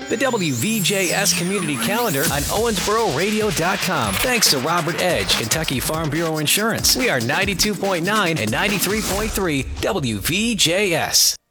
The WVJS Community Calendar on OwensboroRadio.com. Thanks to Robert Edge, Kentucky Farm Bureau Insurance. We are 92.9 and 93.3 WVJS.